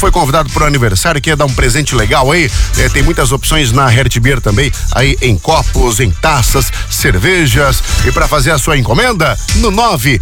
foi convidado para o aniversário, quer dar um presente legal aí, tem muitas opções na Hertz Beer também, aí em copos, em taças, cervejas, e para fazer a sua encomenda, no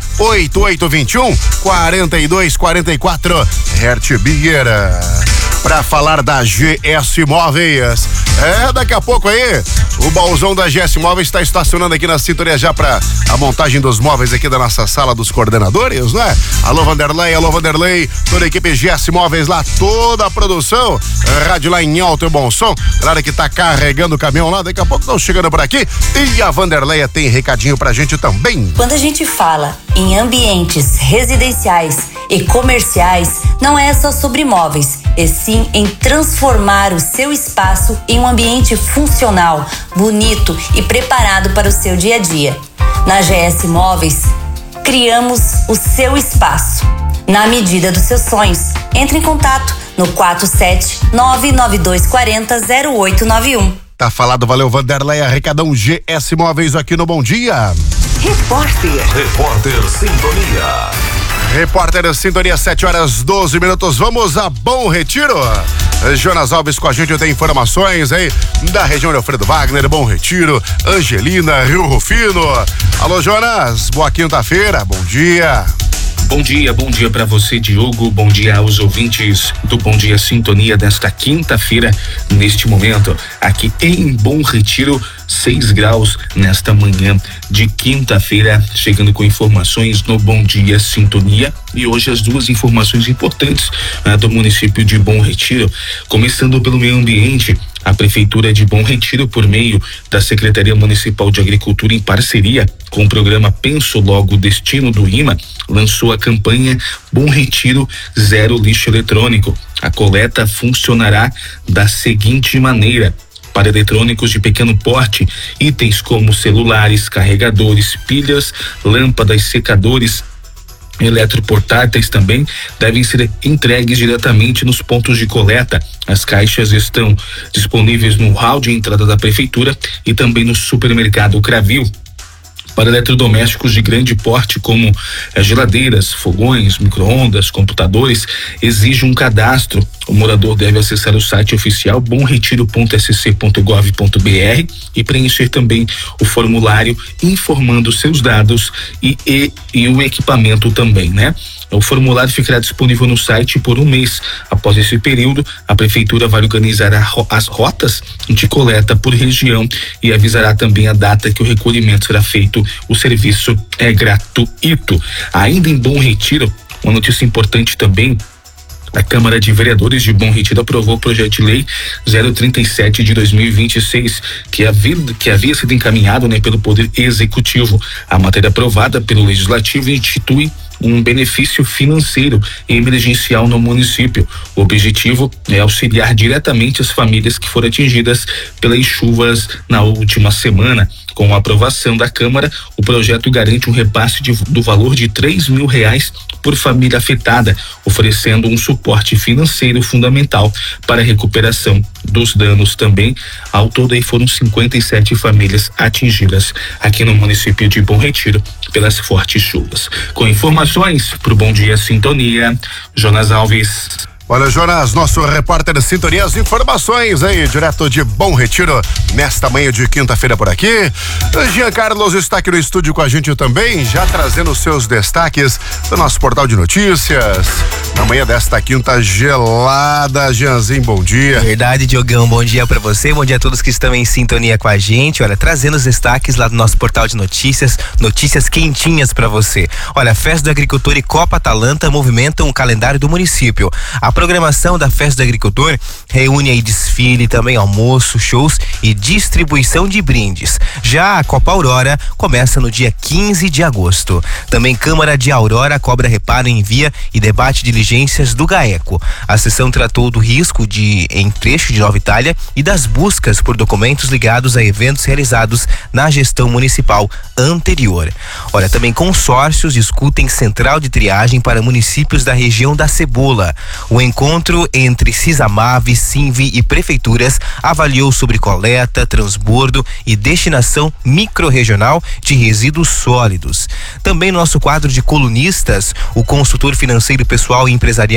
98821-4244, Hertz Beer. Para falar da GS Móveis. Daqui a pouco aí, o baúzão da GS Móveis está estacionando aqui na Sintonia já para a montagem dos móveis aqui da nossa sala dos coordenadores, né? Alô Vanderlei, toda a equipe GS Móveis lá, toda a produção, rádio lá em alto e bom som, galera que tá carregando o caminhão lá, daqui a pouco estão chegando por aqui, e a Vanderlei tem recadinho pra gente também. Quando a gente fala em ambientes residenciais e comerciais, não é só sobre móveis, e sim em transformar o seu espaço em um ambiente funcional, bonito e preparado para o seu dia a dia. Na GS Móveis, criamos o seu espaço, na medida dos seus sonhos. Entre em contato no 47992400891. Tá falado, valeu Vanderlei, arrecadão GS Móveis aqui no Bom Dia. Repórter Sintonia. Repórter Sintonia, 7h12. Vamos a Bom Retiro. Jonas Alves com a gente, tem informações aí da região de Alfredo Wagner, Bom Retiro, Angelina, Rio Rufino. Alô, Jonas, boa quinta-feira, bom dia. Bom dia para você, Diogo. Bom dia aos ouvintes do Bom Dia Sintonia desta quinta-feira, neste momento, aqui em Bom Retiro, 6 graus nesta manhã de quinta-feira, chegando com informações no Bom Dia Sintonia. E hoje as duas informações importantes do município de Bom Retiro, começando pelo meio ambiente. A Prefeitura de Bom Retiro, por meio da Secretaria Municipal de Agricultura, em parceria com o programa Penso Logo Destino do IMA, lançou a campanha Bom Retiro Zero Lixo Eletrônico. A coleta funcionará da seguinte maneira: para eletrônicos de pequeno porte, itens como celulares, carregadores, pilhas, lâmpadas, secadores, eletroportáteis também devem ser entregues diretamente nos pontos de coleta. As caixas estão disponíveis no hall de entrada da prefeitura e também no supermercado Cravil. Para eletrodomésticos de grande porte, como geladeiras, fogões, micro-ondas, computadores, exige um cadastro. O morador deve acessar o site oficial bomretiro.sc.gov.br e preencher também o formulário informando seus dados e o equipamento também, né? O formulário ficará disponível no site por um mês. Após esse período, a prefeitura vai organizar as rotas de coleta por região e avisará também a data que o recolhimento será feito. O serviço é gratuito. Ainda em Bom Retiro, uma notícia importante também: a Câmara de Vereadores de Bom Retiro aprovou o projeto de lei 037 de 2026, que havia sido encaminhado, pelo Poder Executivo. A matéria aprovada pelo Legislativo institui um benefício financeiro emergencial no município. O objetivo é auxiliar diretamente as famílias que foram atingidas pelas chuvas na última semana. Com a aprovação da Câmara, o projeto garante um repasse do valor de R$3.000 por família afetada, oferecendo um suporte financeiro fundamental para a recuperação dos danos também. Ao todo aí foram 57 famílias atingidas aqui no município de Bom Retiro pelas fortes chuvas. Com informações pro Bom Dia Sintonia, Jonas Alves. Olha, Jonas, nosso repórter Sintonia, as informações aí, direto de Bom Retiro, nesta manhã de quinta-feira por aqui. Jean Carlos está aqui no estúdio com a gente também, já trazendo os seus destaques do nosso portal de notícias. Na manhã desta quinta gelada, Jeanzinho, bom dia. Verdade, Diogão, bom dia pra você, bom dia a todos que estão em sintonia com a gente. Olha, trazendo os destaques lá do nosso portal de notícias, notícias quentinhas pra você. Olha, Festa do Agricultor e Copa Atalanta movimentam o calendário do município. A programação da Festa do Agricultor reúne aí desfile, também almoço, shows e distribuição de brindes. Já a Copa Aurora começa no dia 15 de agosto. Também Câmara de Aurora cobra reparo em via e debate diligências do GAECO. A sessão tratou do risco em trecho de Nova Itália e das buscas por documentos ligados a eventos realizados na gestão municipal anterior. Olha, também consórcios discutem central de triagem para municípios da região da Cebola. O encontro entre Cisamave, Sinvi e prefeituras avaliou sobre coleta, transbordo e destinação microrregional de resíduos sólidos. Também no nosso quadro de colunistas, o consultor financeiro pessoal e empresarial